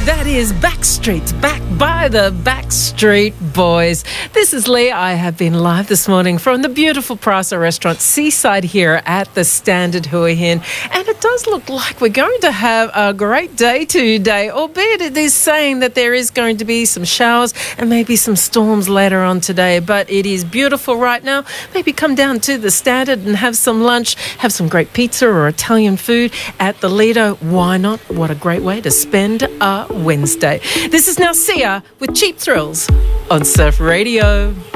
That is Backstreet, back by the Backstreet Boys. This is Lee. I have been live this morning from the beautiful Prasa restaurant Seaside here at the Standard Hua Hin. And it does look like we're going to have a great day today, albeit it is saying that there is going to be some showers and maybe some storms later on today. But it is beautiful right now. Maybe come down to the Standard and have some lunch, have some great pizza or Italian food at the Lido. Why not? What a great way to spend a Wednesday. This is now Sia with Cheap Thrills on Surf Radio.